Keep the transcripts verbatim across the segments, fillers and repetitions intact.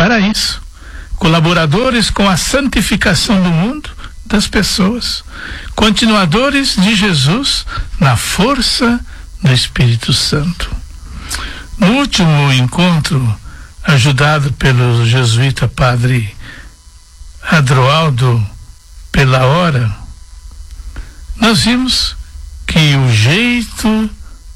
para isso, colaboradores com a santificação do mundo, das pessoas, continuadores de Jesus na força do Espírito Santo. No último encontro, ajudado pelo jesuíta padre Adroaldo pela hora, nós vimos que o jeito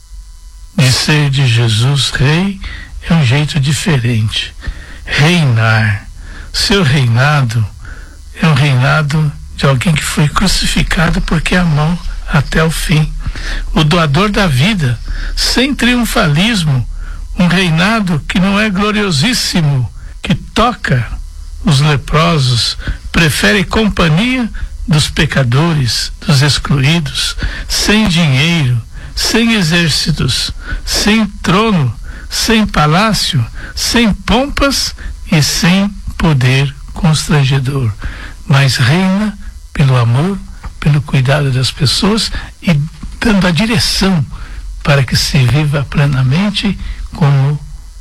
de ser de Jesus Rei é um jeito diferente. Reinar. Seu reinado é um reinado de alguém que foi crucificado porque amou até o fim. O doador da vida, sem triunfalismo, um reinado que não é gloriosíssimo, que toca os leprosos, prefere companhia dos pecadores, dos excluídos, sem dinheiro, sem exércitos, sem trono, sem palácio, sem pompas e sem poder constrangedor, mas reina pelo amor, pelo cuidado das pessoas e dando a direção para que se viva plenamente como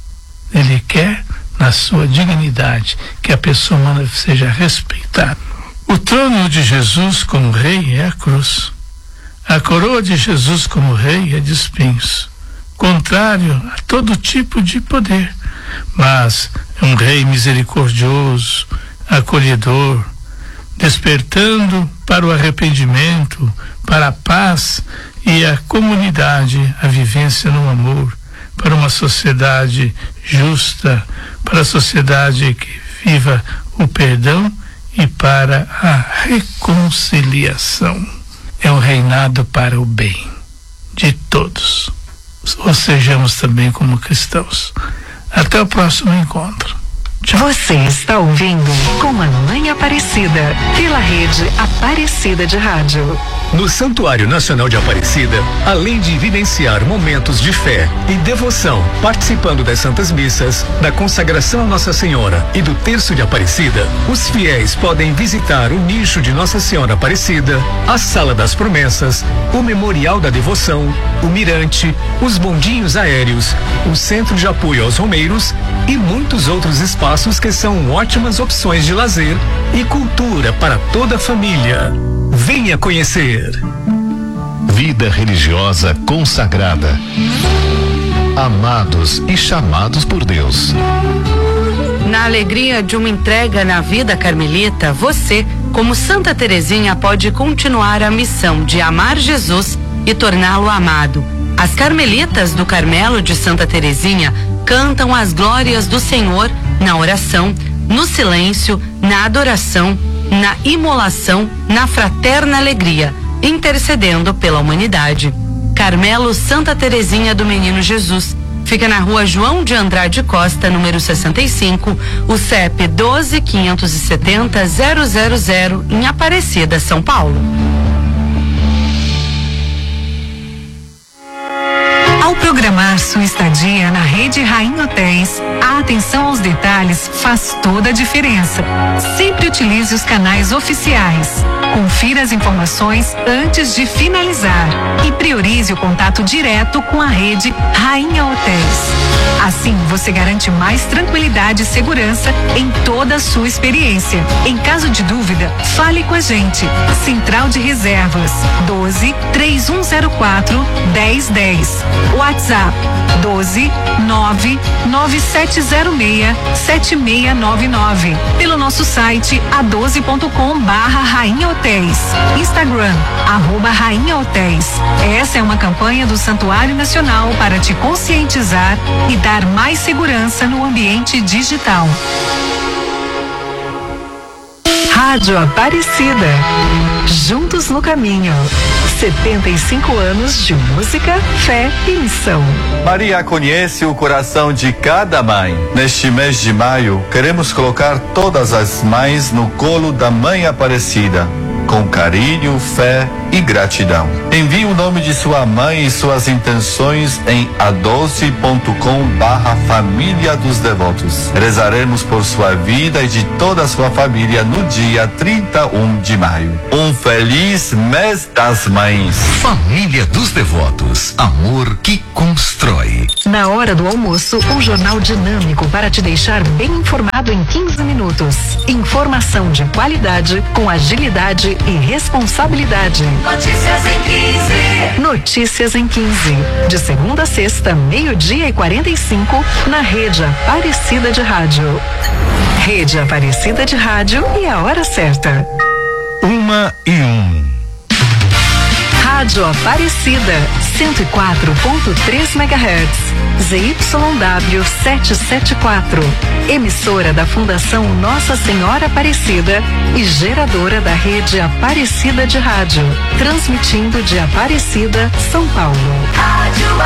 ele quer, na sua dignidade, que a pessoa humana seja respeitada. O trono de Jesus como rei é a cruz. A coroa de Jesus como rei é de espinhos, contrário a todo tipo de poder, mas é um rei misericordioso, acolhedor, despertando para o arrependimento, para a paz e a comunidade, a vivência no amor, para uma sociedade justa, para a sociedade que viva o perdão e para a reconciliação. É um reinado para o bem de todos. Ou sejamos também como cristãos. Até o próximo encontro. Tchau. Você está ouvindo Com a Mãe Aparecida, pela rede Aparecida de Rádio. No Santuário Nacional de Aparecida, além de vivenciar momentos de fé e devoção, participando das Santas Missas, da consagração a Nossa Senhora e do Terço de Aparecida, os fiéis podem visitar o nicho de Nossa Senhora Aparecida, a Sala das Promessas, o Memorial da Devoção, o Mirante, os bondinhos aéreos, o Centro de Apoio aos Romeiros e muitos outros espaços que são ótimas opções de lazer e cultura para toda a família. Venha conhecer. Vida religiosa consagrada. Amados e chamados por Deus. Na alegria de uma entrega na vida carmelita, você, como Santa Teresinha, pode continuar a missão de amar Jesus e torná-lo amado. As carmelitas do Carmelo de Santa Teresinha cantam as glórias do Senhor na oração, no silêncio, na adoração, na imolação, na fraterna alegria, intercedendo pela humanidade. Carmelo Santa Teresinha do Menino Jesus. Fica na rua João de Andrade Costa, número sessenta e cinco, o C E P doze, quinhentos e setenta, zero zero zero, em Aparecida, São Paulo. Ao programar sua estadia na rede Rainha Hotéis, a atenção aos detalhes faz toda a diferença. Sempre utilize os canais oficiais. Confira as informações antes de finalizar e priorize o contato direto com a rede Rainha Hotéis. Assim, você garante mais tranquilidade e segurança em toda a sua experiência. Em caso de dúvida, fale com a gente. Central de Reservas doze, três um zero quatro, dez dez. WhatsApp doze, nove, nove sete zero seis, sete seis nove nove. Pelo nosso site a doze ponto com barra Rainha Hotéis. Instagram, arroba Rainha Hotéis. Essa é uma campanha do Santuário Nacional para te conscientizar e dar mais segurança no ambiente digital. Rádio Aparecida. Juntos no caminho. setenta e cinco anos de música, fé e missão. Maria conhece o coração de cada mãe. Neste mês de maio, queremos colocar todas as mães no colo da Mãe Aparecida. com carinho, fé e gratidão. Envie o nome de sua mãe e suas intenções em adoce ponto com barra família dos devotos. Rezaremos por sua vida e de toda a sua família no dia trinta e um de maio. Um feliz mês das mães. Família dos Devotos, amor que constrói. Na hora do almoço, um jornal dinâmico para te deixar bem informado em quinze minutos. Informação de qualidade com agilidade e responsabilidade. Notícias em quinze. Notícias em quinze. De segunda a sexta, meio-dia e quarenta e cinco, na Rede Aparecida de Rádio. Rede Aparecida de Rádio e a hora certa. Uma e um. Rádio Aparecida, cento e quatro ponto três megahertz, Z Y W setecentos e setenta e quatro, emissora da Fundação Nossa Senhora Aparecida e geradora da Rede Aparecida de Rádio, transmitindo de Aparecida, São Paulo. Rádio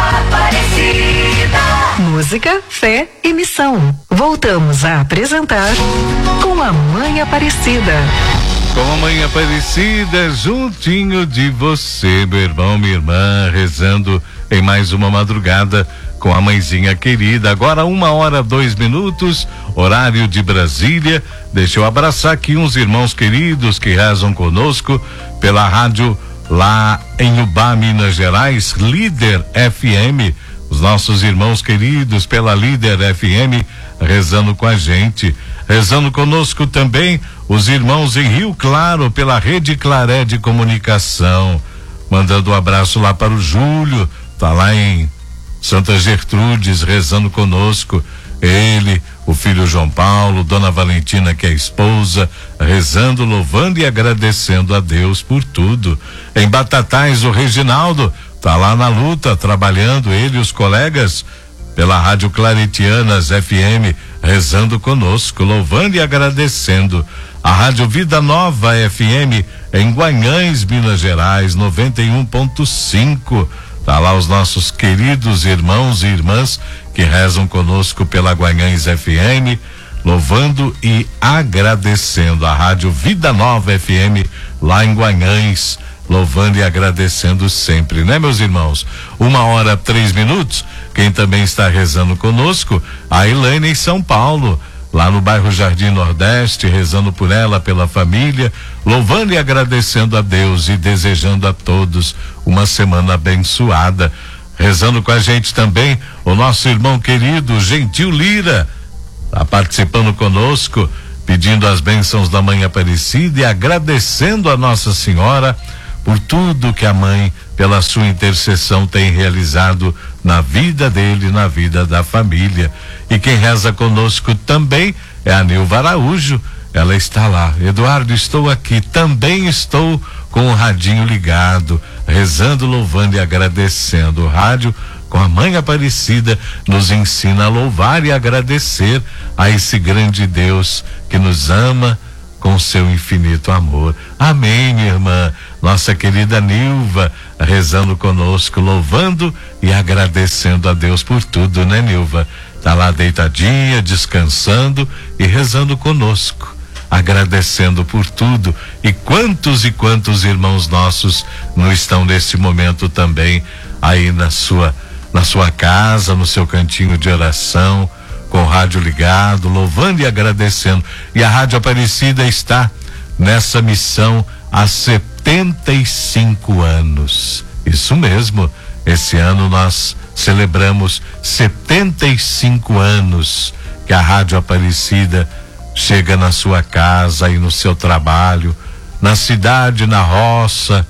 Aparecida. Música, fé e missão. Voltamos a apresentar Com a Mãe Aparecida. Com a Mãe Aparecida, juntinho de você, meu irmão, minha irmã, rezando em mais uma madrugada com a mãezinha querida. Agora uma hora, dois minutos, horário de Brasília. Deixa eu abraçar aqui uns irmãos queridos que rezam conosco pela rádio lá em Ubá, Minas Gerais, Líder F M. Os nossos irmãos queridos pela Líder F M rezando com a gente. Rezando conosco também os irmãos em Rio Claro pela Rede Claré de Comunicação. Mandando um abraço lá para o Júlio, tá lá em Santa Gertrudes rezando conosco. Ele, o filho João Paulo, Dona Valentina, que é a esposa, rezando, louvando e agradecendo a Deus por tudo. Em Batatais, o Reginaldo tá lá na luta, trabalhando, ele e os colegas pela Rádio Claretianas F M, rezando conosco, louvando e agradecendo. A Rádio Vida Nova F M em Guanhães, Minas Gerais, noventa e um ponto cinco. Tá lá os nossos queridos irmãos e irmãs que rezam conosco pela Guanhães F M, louvando e agradecendo. A Rádio Vida Nova F M lá em Guanhães, louvando e agradecendo sempre, né, meus irmãos? Uma hora, três minutos. Quem também está rezando conosco, a Elaine em São Paulo, lá no bairro Jardim Nordeste, rezando por ela, pela família, louvando e agradecendo a Deus e desejando a todos uma semana abençoada. Rezando com a gente também o nosso irmão querido Gentil Lira, está participando conosco, pedindo as bênçãos da Mãe Aparecida e agradecendo a Nossa Senhora por tudo que a mãe, pela sua intercessão, tem realizado na vida dele, na vida da família. E quem reza conosco também é a Nilva Araújo. Ela está lá. Eduardo, estou aqui. Também estou com o radinho ligado, rezando, louvando e agradecendo. O rádio com a Mãe Aparecida nos ensina a louvar e agradecer a esse grande Deus que nos ama com seu infinito amor. Amém, minha irmã. Nossa querida Nilva, rezando conosco, louvando e agradecendo a Deus por tudo, né, Nilva? Tá lá deitadinha, descansando e rezando conosco, agradecendo por tudo. E quantos e quantos irmãos nossos não estão nesse momento também aí na sua, na sua casa, no seu cantinho de oração, com o rádio ligado, louvando e agradecendo. E a Rádio Aparecida está nessa missão há setenta e cinco anos. Isso mesmo, esse ano nós celebramos setenta e cinco anos que a Rádio Aparecida chega na sua casa e no seu trabalho, na cidade, na roça,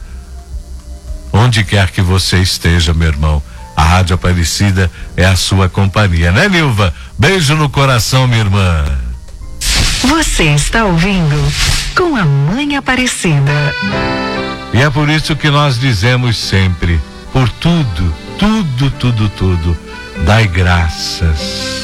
onde quer que você esteja, meu irmão. A Rádio Aparecida é a sua companhia, né, Nilva? Beijo no coração, minha irmã. Você está ouvindo Com a Mãe Aparecida. E é por isso que nós dizemos sempre, por tudo, tudo, tudo, tudo, dai graças.